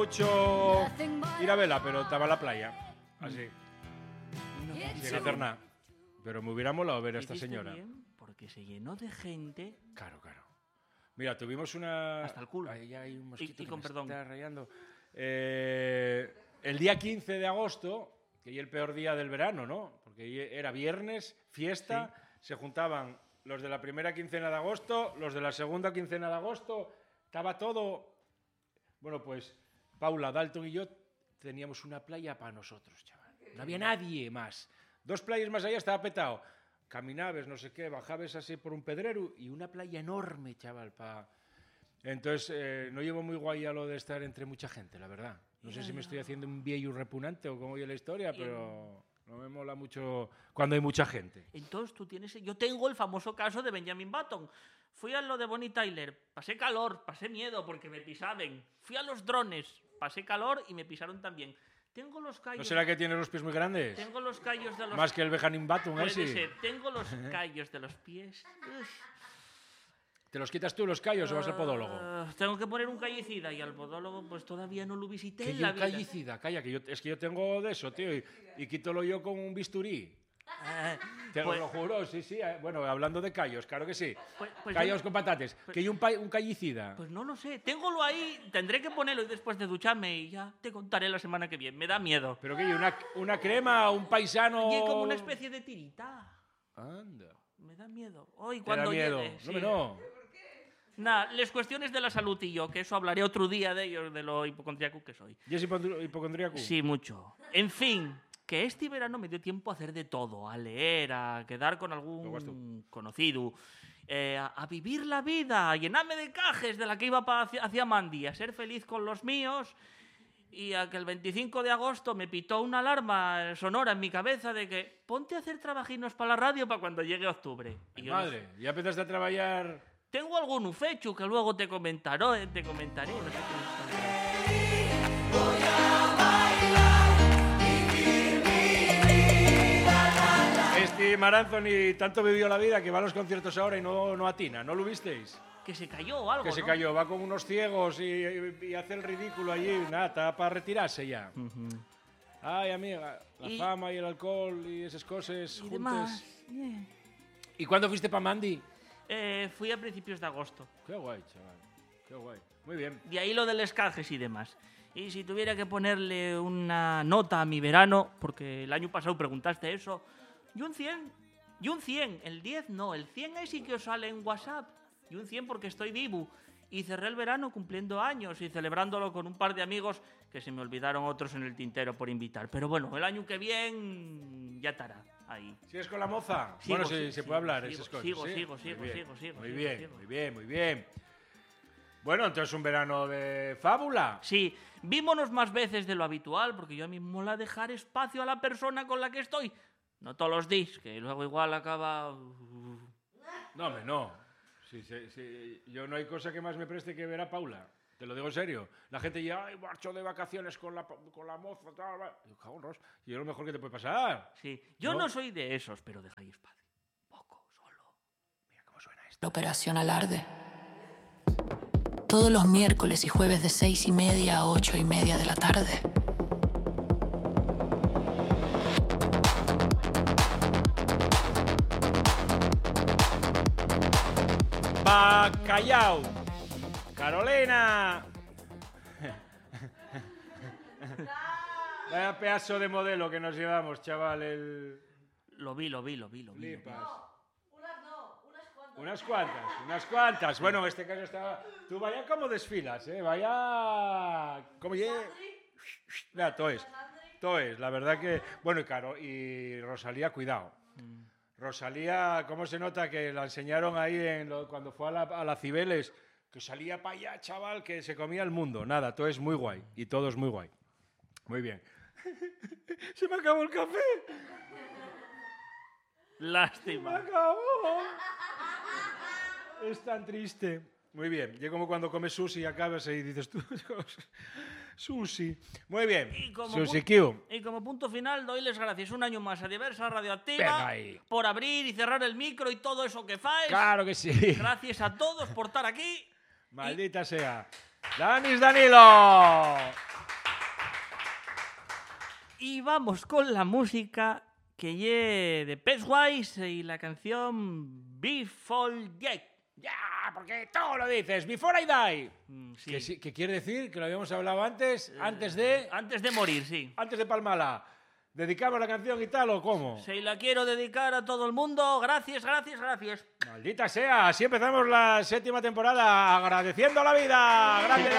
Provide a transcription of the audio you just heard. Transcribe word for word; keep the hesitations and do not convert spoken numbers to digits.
mucho ir a vela, pero estaba en la playa. Así. Sin hacer nada. Pero me hubiera molado ver a esta señora. Bien porque se llenó de gente. Claro, claro. Mira, tuvimos una... Hasta el culo. Ahí hay un mosquito y, y que con me perdón. está rayando. Eh, el día quince de agosto, que es el peor día del verano, ¿no? Porque era viernes, fiesta, sí. Se juntaban los de la primera quincena de agosto, los de la segunda quincena de agosto, estaba todo... Bueno, pues Paula, Dalton y yo teníamos una playa para nosotros, chaval. No había nadie más. Dos playas más allá estaba petado. Caminabas, no sé qué, bajabas así por un pedrero y una playa enorme, chaval, para... Entonces, eh, no llevo muy guay a lo de estar entre mucha gente, la verdad. No yeah, sé si me estoy haciendo un viejo repugnante o cómo oye la historia, pero no me mola mucho cuando hay mucha gente. Entonces tú tienes... Yo tengo el famoso caso de Benjamin Button. Fui a lo de Bonnie Tyler, pasé calor, pasé miedo porque me pisaban. Fui a los drones, pasé calor y me pisaron también. Tengo los callos... ¿No será que tienes los pies muy grandes? Tengo los callos de los... Más que el Benjamin Button, Puede así. ser. Tengo los callos de los pies. Uf. ¿Te los quitas tú los callos uh, o vas al podólogo? Tengo que poner un callicida y al podólogo pues todavía no lo visité ¿Qué en la un vida. callicida? Calla, que yo, es que yo tengo de eso, tío, y, y quítalo yo con un bisturí. Eh, Te pues, lo juro, sí, sí. Bueno, hablando de callos, claro que sí. Pues, pues callos yo, con patates. Pues, ¿que hay un, un callicida? Pues no lo sé. Téngolo ahí, tendré que ponerlo después de ducharme y ya te contaré la semana que viene. Me da miedo. ¿Pero qué? ¿Una, una crema, un paisano...? Y como una especie de tirita. Anda. Me da miedo. Hoy cuando da miedo. llegue. No, sí. no. Nada, las cuestiones de la salud y yo, que eso hablaré otro día de ellos, de lo hipocondríaco que soy. ¿Y es hipocondríaco? Sí, mucho. En fin, que este verano me dio tiempo a hacer de todo, a leer, a quedar con algún conocido, eh, a, a vivir la vida, a llenarme de cajes de la que iba pa hacia, hacia Mandy, a ser feliz con los míos y a que el veinticinco de agosto me pitó una alarma sonora en mi cabeza de que ponte a hacer trabajinos para la radio para cuando llegue octubre. Y madre, no... ¿ya empezaste a trabajar...? Tengo algún fecho que luego te comentaré, te comentaré. No sé Voy a bailar, vivir mi vida. Este Maranzoni tanto vivió la vida que va a los conciertos ahora y no, no atina. ¿No lo visteis? Que se cayó o algo, Que se ¿no? cayó, va con unos ciegos y, y, y hace el ridículo allí. Nada, está para retirarse ya. Uh-huh. Ay, amiga, la y, fama y el alcohol y esas cosas y juntas. Demás. Yeah. ¿Y cuándo fuiste para Mandy? Eh, fui a principios de agosto. Qué guay, chaval. Qué guay. Muy bien. De ahí lo de los cajes y demás. Y si tuviera que ponerle una nota a mi verano, porque el año pasado preguntaste eso, y un cien. Y un cien. El diez no. El cien es sí que os sale en WhatsApp. Y un cien porque estoy vivo. Y cerré el verano cumpliendo años y celebrándolo con un par de amigos que se me olvidaron otros en el tintero por invitar. Pero bueno, el año que viene ya estará. Ahí. ¿Sigues con la moza? Sigo, bueno, sí, sigo, se puede hablar sigo, esas cosas. Sigo, ¿sí? sigo, sigo, muy sigo, sigo. Muy sigo, bien, sigo. muy bien, muy bien. Bueno, entonces un verano de fábula. Sí, vímonos más veces de lo habitual, porque yo a mí me mola dejar espacio a la persona con la que estoy. No todos los días, que luego igual acaba... No, hombre, no. Sí, sí, sí. Yo no hay cosa que más me preste que ver a Paula. Te lo digo en serio. La gente dice, ay, marcho de vacaciones con la, con la moza, tal, tal. Yo, cago en Ros. Y es lo mejor que te puede pasar. Sí, yo no, no soy de esos, pero dejáis espacio. Poco, solo. Mira cómo suena esto. La Operación Alarde. Todos los miércoles y jueves de seis y media a ocho y media de la tarde. Bacallao. Carolina. Vaya pedazo de modelo que nos llevamos, chaval. El... Lo vi, lo vi, lo vi, lo vi. Flipas. No, unas no, unas cuantas. Unas cuantas, unas cuantas. Bueno, en este caso estaba... Tú vaya como desfilas, ¿eh? Vaya... Como ye... Mira, todo es. Todo es. La verdad que... Bueno, y Caro, y Rosalía, cuidado. Mm. Rosalía, ¿cómo se nota que la enseñaron ahí en lo, cuando fue a la, a la Cibeles? Que salía para allá, chaval, que se comía el mundo. Nada, todo es muy guay. Y todo es muy guay. Muy bien. Se me acabó el café. Lástima. Se me acabó. Es tan triste. Muy bien. Y como cuando comes sushi y acabas y dices tú... Sushi. Muy bien. Y como, Sushi Q. Y como punto final, doy les gracias un año más a Diversa Radioactiva por abrir y cerrar el micro y todo eso que fais. Claro que sí. Gracias a todos por estar aquí. Maldita y... sea. Danis Danilo. vamos con la música que lle de Pennywise y la canción Before Jack. Ya, porque todo lo dices. Before I die. Mm, sí. Que, sí- que quiere decir, que lo habíamos hablado antes, antes de... Antes de morir, sí. Antes de Palmala. ¿Dedicamos la canción y tal o cómo? Se la quiero dedicar a todo el mundo. Gracias, gracias, gracias. Maldita sea, así empezamos la séptima temporada agradeciendo la vida. Gracias.